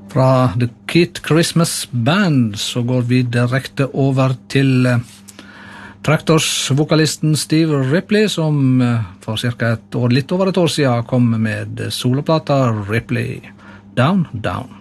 Fra The Kid Christmas Band så går vi direkte over til Tractors-vokalisten Steve Ripley, som for litt over et år siden kom med soloplata Ripley Down, Down.